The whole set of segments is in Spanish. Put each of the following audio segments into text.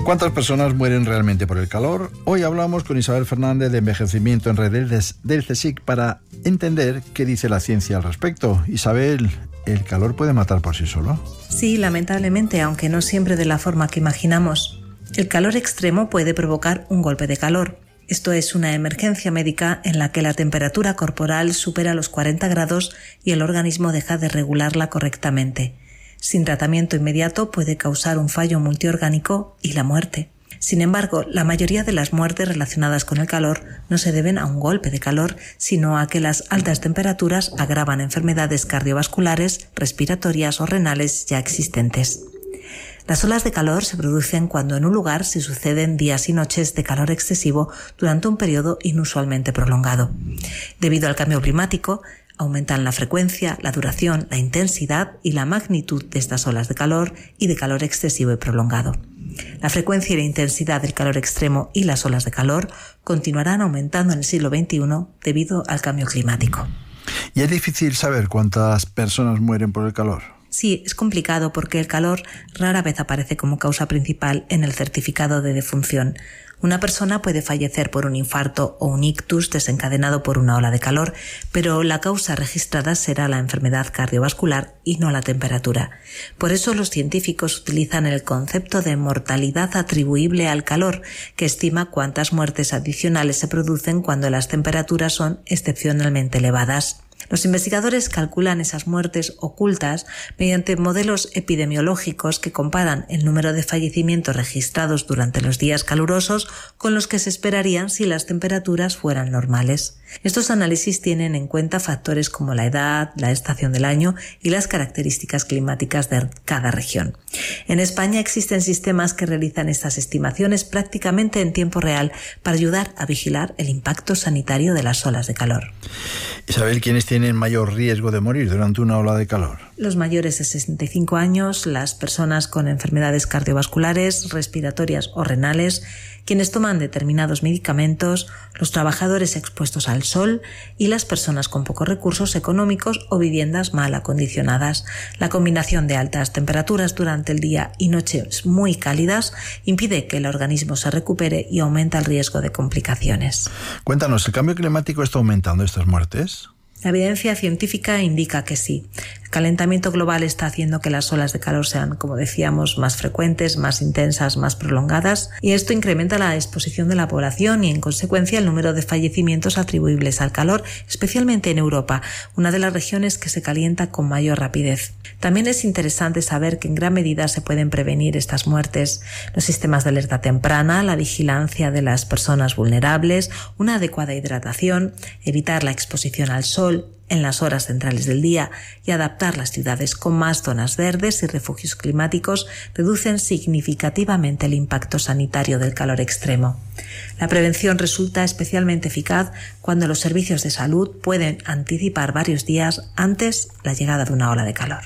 ¿Cuántas personas mueren realmente por el calor? Hoy hablamos con Isabel Fernández de Envejecimiento en Red del CSIC para entender qué dice la ciencia al respecto. Isabel, ¿el calor puede matar por sí solo? Sí, lamentablemente, aunque no siempre de la forma que imaginamos. El calor extremo puede provocar un golpe de calor. Esto es una emergencia médica en la que la temperatura corporal supera los 40 grados y el organismo deja de regularla correctamente. Sin tratamiento inmediato puede causar un fallo multiorgánico y la muerte. Sin embargo, la mayoría de las muertes relacionadas con el calor no se deben a un golpe de calor, sino a que las altas temperaturas agravan enfermedades cardiovasculares, respiratorias o renales ya existentes. Las olas de calor se producen cuando en un lugar se suceden días y noches de calor excesivo durante un periodo inusualmente prolongado. Debido al cambio climático, aumentan la frecuencia, la duración, la intensidad y la magnitud de estas olas de calor y de calor excesivo y prolongado. La frecuencia y la intensidad del calor extremo y las olas de calor continuarán aumentando en el siglo XXI debido al cambio climático. ¿Y es difícil saber cuántas personas mueren por el calor? Sí, es complicado porque el calor rara vez aparece como causa principal en el certificado de defunción. Una persona puede fallecer por un infarto o un ictus desencadenado por una ola de calor, pero la causa registrada será la enfermedad cardiovascular y no la temperatura. Por eso los científicos utilizan el concepto de mortalidad atribuible al calor, que estima cuántas muertes adicionales se producen cuando las temperaturas son excepcionalmente elevadas. Los investigadores calculan esas muertes ocultas mediante modelos epidemiológicos que comparan el número de fallecimientos registrados durante los días calurosos con los que se esperarían si las temperaturas fueran normales. Estos análisis tienen en cuenta factores como la edad, la estación del año y las características climáticas de cada región. En España existen sistemas que realizan estas estimaciones prácticamente en tiempo real para ayudar a vigilar el impacto sanitario de las olas de calor. Isabel, ¿quiénes tienen mayor riesgo de morir durante una ola de calor? Los mayores de 65 años, las personas con enfermedades cardiovasculares, respiratorias o renales, quienes toman determinados medicamentos, los trabajadores expuestos al sol y las personas con pocos recursos económicos o viviendas mal acondicionadas. La combinación de altas temperaturas durante el día y noches muy cálidas impide que el organismo se recupere y aumenta el riesgo de complicaciones. Cuéntanos, ¿el cambio climático está aumentando estas muertes? La evidencia científica indica que sí. El calentamiento global está haciendo que las olas de calor sean, como decíamos, más frecuentes, más intensas, más prolongadas, y esto incrementa la exposición de la población y, en consecuencia, el número de fallecimientos atribuibles al calor, especialmente en Europa, una de las regiones que se calienta con mayor rapidez. También es interesante saber que en gran medida se pueden prevenir estas muertes. Los sistemas de alerta temprana, la vigilancia de las personas vulnerables, una adecuada hidratación, evitar la exposición al sol en las horas centrales del día y adaptar las ciudades con más zonas verdes y refugios climáticos reducen significativamente el impacto sanitario del calor extremo. La prevención resulta especialmente eficaz cuando los servicios de salud pueden anticipar varios días antes la llegada de una ola de calor.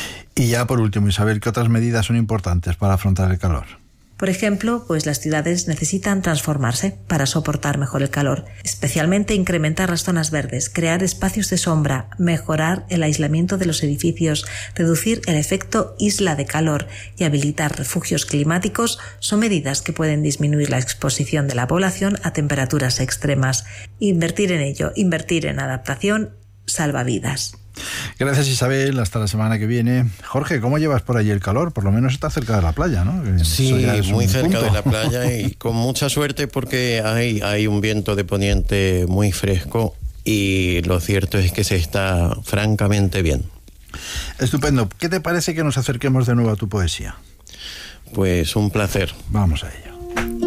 Y ya por último, Isabel, ¿qué otras medidas son importantes para afrontar el calor? Por ejemplo, las ciudades necesitan transformarse para soportar mejor el calor, especialmente incrementar las zonas verdes, crear espacios de sombra, mejorar el aislamiento de los edificios, reducir el efecto isla de calor y habilitar refugios climáticos son medidas que pueden disminuir la exposición de la población a temperaturas extremas. Invertir en ello, invertir en adaptación, salva vidas. Gracias, Isabel, hasta la semana que viene. Jorge, ¿cómo llevas por allí el calor? Por lo menos está cerca de la playa, ¿no? Sí, muy cerca de la playa y con mucha suerte porque hay un viento de poniente muy fresco y lo cierto es que se está francamente bien. Estupendo. ¿Qué te parece que nos acerquemos de nuevo a tu poesía? Pues un placer. Vamos a ello.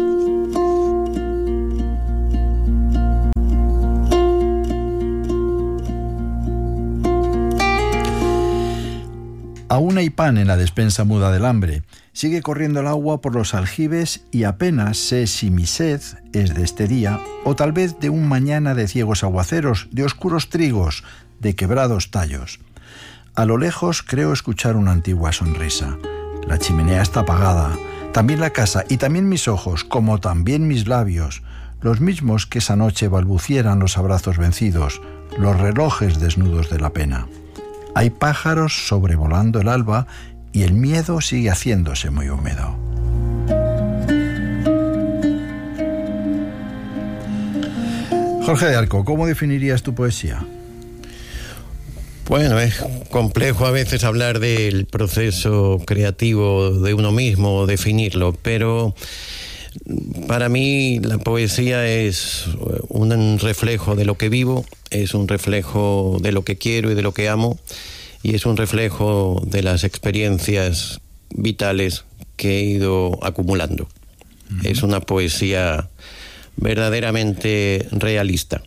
Aún hay pan en la despensa muda del hambre. Sigue corriendo el agua por los aljibes y apenas sé si mi sed es de este día o tal vez de un mañana de ciegos aguaceros, de oscuros trigos, de quebrados tallos. A lo lejos creo escuchar una antigua sonrisa. La chimenea está apagada, también la casa y también mis ojos, como también mis labios, los mismos que esa noche balbucieran los abrazos vencidos, los relojes desnudos de la pena. Hay pájaros sobrevolando el alba y el miedo sigue haciéndose muy húmedo. Jorge de Arco, ¿cómo definirías tu poesía? Bueno, es complejo a veces hablar del proceso creativo de uno mismo, definirlo, pero para mí la poesía es un reflejo de lo que vivo, es un reflejo de lo que quiero y de lo que amo, y es un reflejo de las experiencias vitales que he ido acumulando. Es una poesía verdaderamente realista.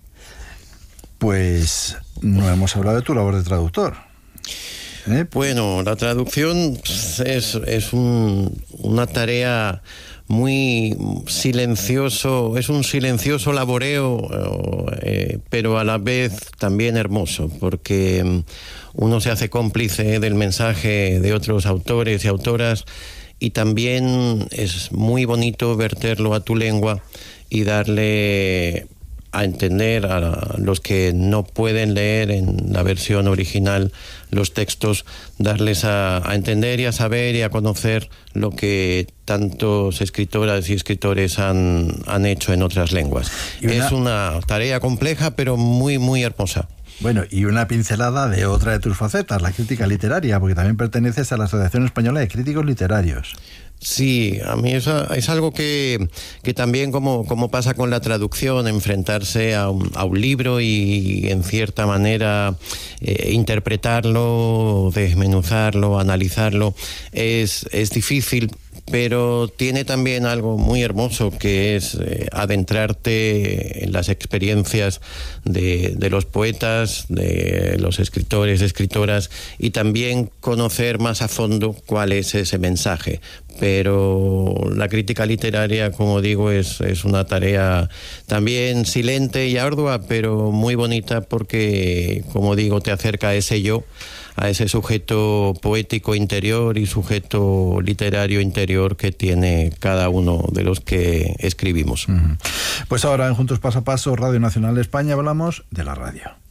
Pues no hemos hablado de tu labor de traductor. Bueno, la traducción es una tarea muy silencioso, es un silencioso laboreo, pero a la vez también hermoso, porque uno se hace cómplice del mensaje de otros autores y autoras, y también es muy bonito verterlo a tu lengua y darle a entender a los que no pueden leer en la versión original los textos, darles a entender y a saber y a conocer lo que tantos escritoras y escritores han hecho en otras lenguas. Es una tarea compleja, pero muy, muy hermosa. Bueno, y una pincelada de otra de tus facetas, la crítica literaria, porque también perteneces a la Asociación Española de Críticos Literarios. Sí, a mí eso es algo que también, como pasa con la traducción, enfrentarse a un libro y en cierta manera interpretarlo, desmenuzarlo, analizarlo, es difícil, pero tiene también algo muy hermoso, que es adentrarte en las experiencias de los poetas, de los escritores, escritoras, y también conocer más a fondo cuál es ese mensaje. Pero la crítica literaria, como digo, es una tarea también silente y ardua, pero muy bonita, porque, como digo, te acerca a ese yo, a ese sujeto poético interior y sujeto literario interior que tiene cada uno de los que escribimos. Pues ahora en Juntos Paso a Paso, Radio Nacional de España, hablamos de la radio.